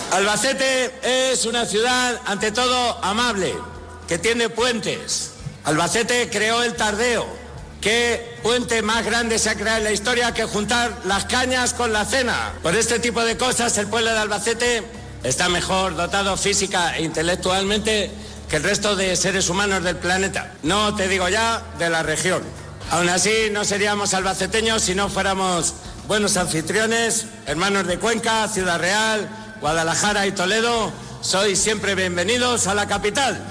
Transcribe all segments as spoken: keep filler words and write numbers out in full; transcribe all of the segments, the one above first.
Albacete es una ciudad, ante todo, amable, que tiene puentes. Albacete creó el Tardeo. ¿Qué puente más grande se ha creado en la historia que juntar las cañas con la cena? Por este tipo de cosas, el pueblo de Albacete está mejor dotado física e intelectualmente que el resto de seres humanos del planeta. No te digo ya de la región. Aún así, no seríamos albaceteños si no fuéramos buenos anfitriones, hermanos de Cuenca, Ciudad Real, Guadalajara y Toledo. Sois siempre bienvenidos a la capital.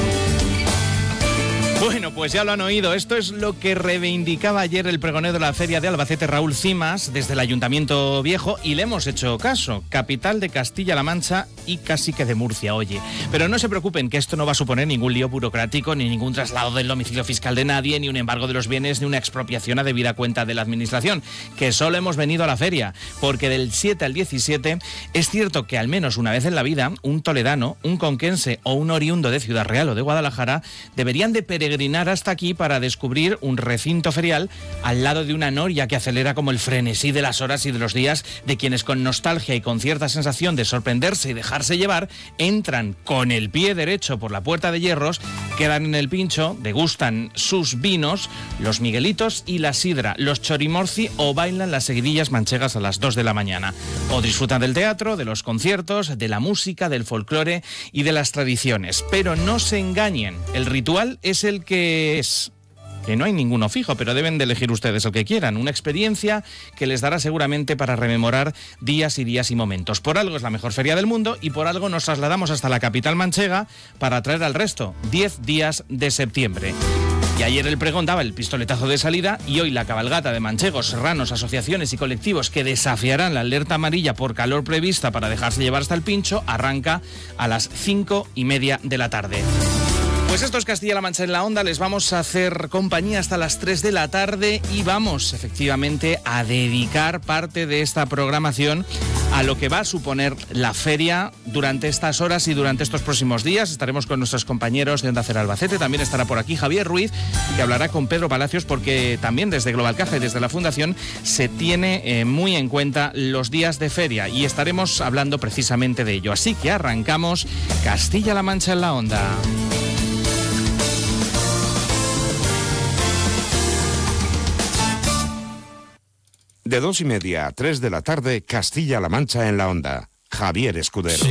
Bueno, pues ya lo han oído. Esto es lo que reivindicaba ayer el pregonero de la Feria de Albacete, Raúl Cimas, desde el Ayuntamiento Viejo, y le hemos hecho caso. Capital de Castilla-La Mancha y casi que de Murcia, oye. Pero no se preocupen, que esto no va a suponer ningún lío burocrático, ni ningún traslado del domicilio fiscal de nadie, ni un embargo de los bienes, ni una expropiación a debida cuenta de la Administración, que solo hemos venido a la feria, porque del siete al diecisiete es cierto que al menos una vez en la vida, un toledano, un conquense o un oriundo de Ciudad Real o de Guadalajara deberían de peregrinar hasta aquí para descubrir un recinto ferial al lado de una noria que acelera como el frenesí de las horas y de los días de quienes con nostalgia y con cierta sensación de sorprenderse y dejarse llevar entran con el pie derecho por la puerta de hierros, quedan en el pincho, degustan sus vinos, los miguelitos y la sidra, los chorimorci o bailan las seguidillas manchegas a las dos de la mañana. O disfrutan del teatro, de los conciertos, de la música, del folclore y de las tradiciones. Pero no se engañen, el ritual es el que es, que no hay ninguno fijo, pero deben de elegir ustedes el que quieran, una experiencia que les dará seguramente para rememorar días y días y momentos. Por algo es la mejor feria del mundo y por algo nos trasladamos hasta la capital manchega para traer al resto, diez días de septiembre. Y ayer el pregón daba el pistoletazo de salida y hoy la cabalgata de manchegos, serranos, asociaciones y colectivos que desafiarán la alerta amarilla por calor prevista para dejarse llevar hasta el pincho arranca a las cinco y media de la tarde. Pues esto es Castilla-La Mancha en la Onda, les vamos a hacer compañía hasta las tres de la tarde y vamos efectivamente a dedicar parte de esta programación a lo que va a suponer la feria durante estas horas y durante estos próximos días. Estaremos con nuestros compañeros de Onda Cero Albacete, también estará por aquí Javier Ruiz, que hablará con Pedro Palacios, porque también desde Global Caja y desde la Fundación se tiene eh, muy en cuenta los días de feria y estaremos hablando precisamente de ello. Así que arrancamos Castilla-La Mancha en la Onda. De dos y media a tres de la tarde, Castilla-La Mancha en la Onda. Javier Escudero.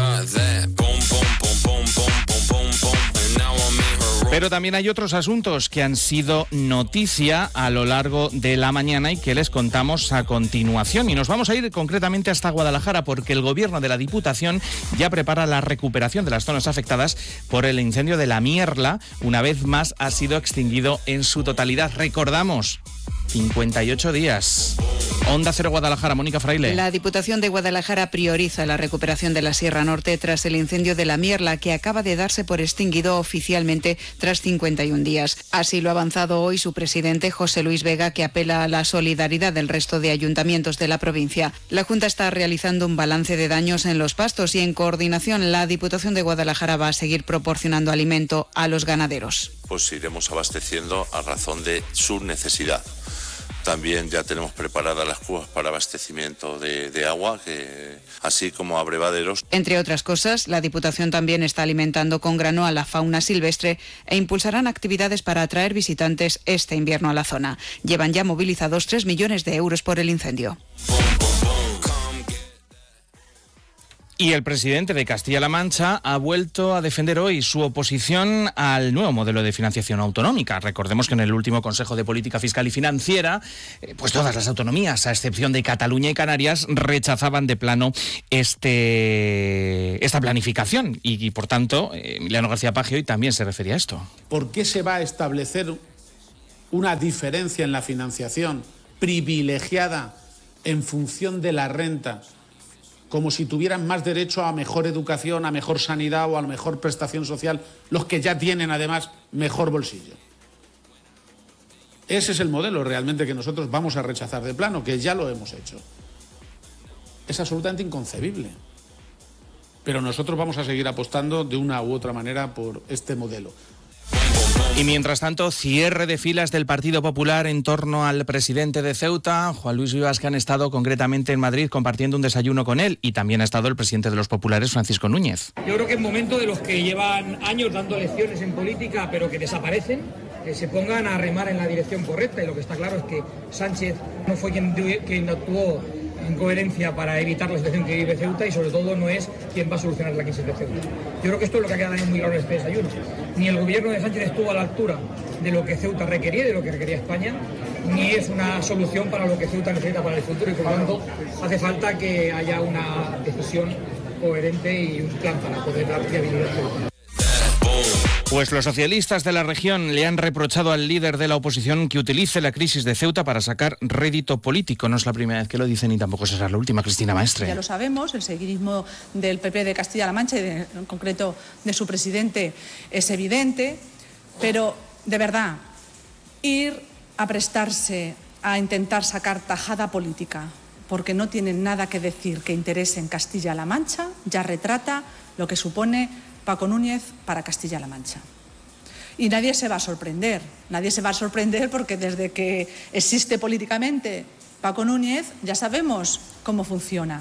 Pero también hay otros asuntos que han sido noticia a lo largo de la mañana y que les contamos a continuación. Y nos vamos a ir concretamente hasta Guadalajara porque el gobierno de la Diputación ya prepara la recuperación de las zonas afectadas por el incendio de La Mierla. Una vez más ha sido extinguido en su totalidad. Recordamos, cincuenta y ocho días. Onda Cero Guadalajara, Mónica Fraile. La Diputación de Guadalajara prioriza la recuperación de la Sierra Norte tras el incendio de La Mierla, que acaba de darse por extinguido oficialmente tras cincuenta y un días. Así lo ha avanzado hoy su presidente, José Luis Vega, que apela a la solidaridad del resto de ayuntamientos de la provincia. La Junta está realizando un balance de daños en los pastos y, en coordinación, la Diputación de Guadalajara va a seguir proporcionando alimento a los ganaderos. Pues iremos abasteciendo a razón de su necesidad. También ya tenemos preparadas las cubas para abastecimiento de, de agua, que, así como abrevaderos. Entre otras cosas, la Diputación también está alimentando con grano a la fauna silvestre e impulsarán actividades para atraer visitantes este invierno a la zona. Llevan ya movilizados tres millones de euros por el incendio. Y el presidente de Castilla-La Mancha ha vuelto a defender hoy su oposición al nuevo modelo de financiación autonómica. Recordemos que en el último Consejo de Política Fiscal y Financiera, eh, pues todas las autonomías, a excepción de Cataluña y Canarias, rechazaban de plano este, esta planificación. Y, y por tanto, eh, Emiliano García Paje hoy también se refería a esto. ¿Por qué se va a establecer una diferencia en la financiación privilegiada en función de la renta, como si tuvieran más derecho a mejor educación, a mejor sanidad o a mejor prestación social, los que ya tienen además mejor bolsillo? Ese es el modelo realmente que nosotros vamos a rechazar de plano, que ya lo hemos hecho. Es absolutamente inconcebible. Pero nosotros vamos a seguir apostando de una u otra manera por este modelo. Y mientras tanto, cierre de filas del Partido Popular en torno al presidente de Ceuta, Juan Luis Vivas, que han estado concretamente en Madrid compartiendo un desayuno con él, y también ha estado el presidente de los populares, Francisco Núñez. Yo creo que es momento de los que llevan años dando lecciones en política pero que desaparecen, que se pongan a remar en la dirección correcta, y lo que está claro es que Sánchez no fue quien, quien actuó en coherencia para evitar la situación que vive Ceuta, y sobre todo no es quien va a solucionar la crisis de Ceuta. Yo creo que esto es lo que ha quedado muy claro en este desayuno. Ni el gobierno de Sánchez estuvo a la altura de lo que Ceuta requería, de lo que requería España, ni es una solución para lo que Ceuta necesita para el futuro, y por lo tanto hace falta que haya una decisión coherente y un plan para poder dar viabilidad a Ceuta. Pues los socialistas de la región le han reprochado al líder de la oposición que utilice la crisis de Ceuta para sacar rédito político. No es la primera vez que lo dicen y tampoco será la última. Cristina Maestre. Ya lo sabemos, el seguidismo del P P de Castilla-La Mancha y de, en concreto de su presidente es evidente, pero de verdad, ir a prestarse a intentar sacar tajada política porque no tienen nada que decir que interese en Castilla-La Mancha, ya retrata lo que supone Paco Núñez para Castilla-La Mancha. Y nadie se va a sorprender, nadie se va a sorprender porque desde que existe políticamente Paco Núñez ya sabemos cómo funciona.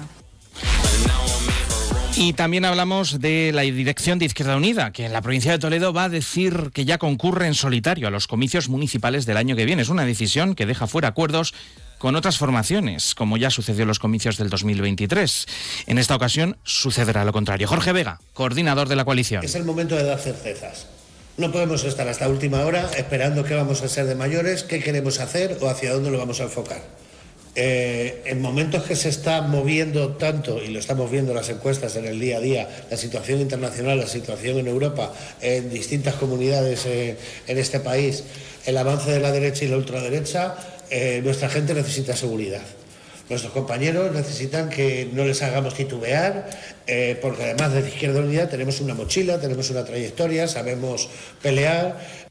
Y también hablamos de la dirección de Izquierda Unida, que en la provincia de Toledo va a decir que ya concurre en solitario a los comicios municipales del año que viene. Es una decisión que deja fuera acuerdos con otras formaciones, como ya sucedió en los comicios del dos mil veintitrés. En esta ocasión sucederá lo contrario. Jorge Vega, coordinador de la coalición. Es el momento de dar certezas. No podemos estar hasta última hora esperando qué vamos a ser de mayores, qué queremos hacer o hacia dónde lo vamos a enfocar. Eh, en momentos que se está moviendo tanto, y lo estamos viendo en las encuestas en el día a día, la situación internacional, la situación en Europa, en distintas comunidades eh, en este país, el avance de la derecha y la ultraderecha, eh, nuestra gente necesita seguridad. Nuestros compañeros necesitan que no les hagamos titubear, eh, porque además de Izquierda Unida tenemos una mochila, tenemos una trayectoria, sabemos pelear.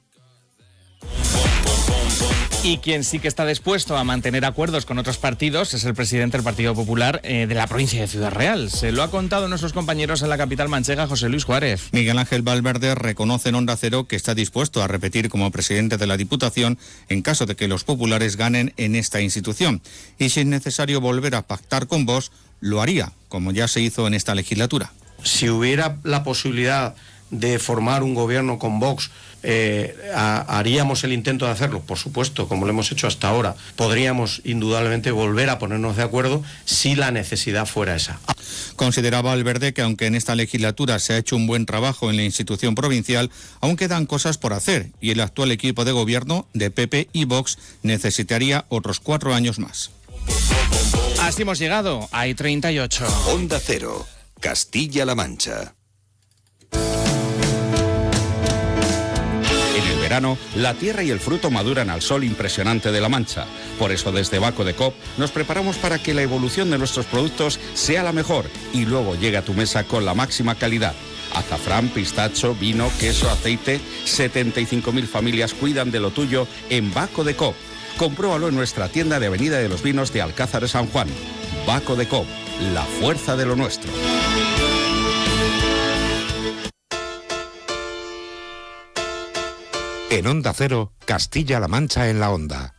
Y quien sí que está dispuesto a mantener acuerdos con otros partidos es el presidente del Partido Popular eh, de la provincia de Ciudad Real. Se lo ha contado a nuestros compañeros en la capital manchega, José Luis Juárez. Miguel Ángel Valverde reconoce en Onda Cero que está dispuesto a repetir como presidente de la Diputación en caso de que los populares ganen en esta institución. Y si es necesario volver a pactar con Vox, lo haría, como ya se hizo en esta legislatura. Si hubiera la posibilidad de formar un gobierno con Vox, eh, a, haríamos el intento de hacerlo, por supuesto, como lo hemos hecho hasta ahora. Podríamos indudablemente volver a ponernos de acuerdo si la necesidad fuera esa. Consideraba Valverde que aunque en esta legislatura se ha hecho un buen trabajo en la institución provincial, aún quedan cosas por hacer y el actual equipo de gobierno de P P y Vox necesitaría otros cuatro años más. Así hemos llegado, hay treinta y ocho. Onda Cero, Castilla-La Mancha. En el verano, la tierra y el fruto maduran al sol impresionante de La Mancha. Por eso desde Baco de Coop nos preparamos para que la evolución de nuestros productos sea la mejor y luego llegue a tu mesa con la máxima calidad. Azafrán, pistacho, vino, queso, aceite. setenta y cinco mil familias cuidan de lo tuyo en Baco de Coop. Compruébalo en nuestra tienda de Avenida de los Vinos de Alcázar de San Juan. Baco de Coop, la fuerza de lo nuestro. En Onda Cero, Castilla-La Mancha en la Onda.